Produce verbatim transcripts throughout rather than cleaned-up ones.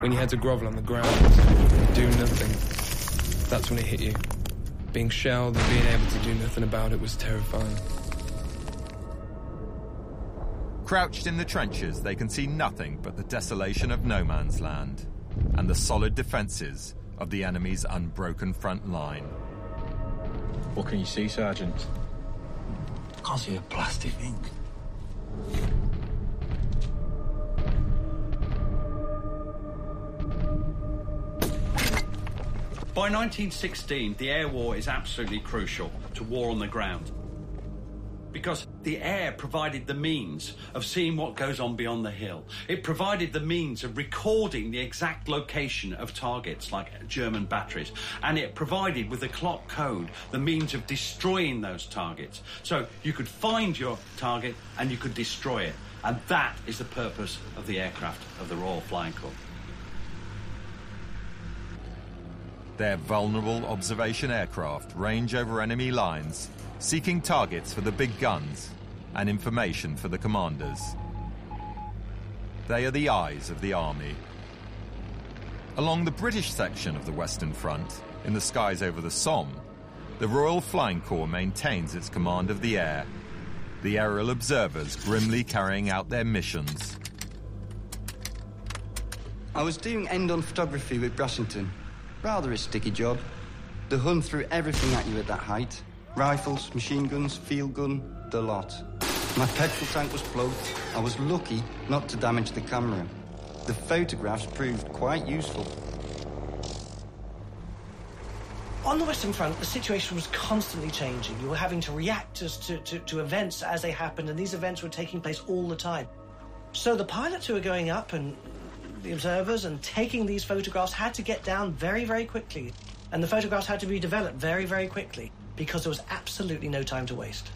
When you had to grovel on the ground, do nothing, that's when it hit you. Being shelled and being able to do nothing about it was terrifying. Crouched in the trenches, they can see nothing but the desolation of no man's land and the solid defences of the enemy's unbroken front line. What can you see, Sergeant? I can't see a plastic ink. By nineteen sixteen, the air war is absolutely crucial to war on the ground, because the air provided the means of seeing what goes on beyond the hill. It provided the means of recording the exact location of targets like German batteries, and it provided, with the clock code, the means of destroying those targets. So you could find your target and you could destroy it, and that is the purpose of the aircraft of the Royal Flying Corps. Their vulnerable observation aircraft range over enemy lines, seeking targets for the big guns and information for the commanders. They are the eyes of the army. Along the British section of the Western Front, in the skies over the Somme, the Royal Flying Corps maintains its command of the air, the aerial observers grimly carrying out their missions. I was doing end-on photography with Brassington. Rather a sticky job. The Hun threw everything at you at that height. Rifles, machine guns, field gun, the lot. My petrol tank was plugged. I was lucky not to damage the camera. The photographs proved quite useful. On the Western Front, the situation was constantly changing. You were having to react to, to, to events as they happened, and these events were taking place all the time. So the pilots who were going up and the observers and taking these photographs had to get down very, very quickly. And the photographs had to be developed very, very quickly because there was absolutely no time to waste.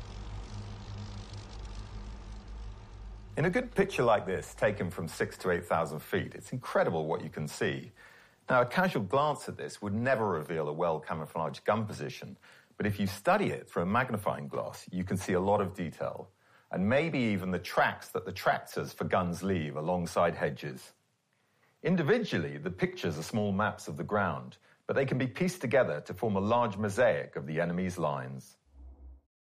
In a good picture like this, taken from six to eight thousand feet, it's incredible what you can see. Now, a casual glance at this would never reveal a well-camouflaged gun position, but if you study it through a magnifying glass, you can see a lot of detail, and maybe even the tracks that the tractors for guns leave alongside hedges. Individually, the pictures are small maps of the ground, but they can be pieced together to form a large mosaic of the enemy's lines.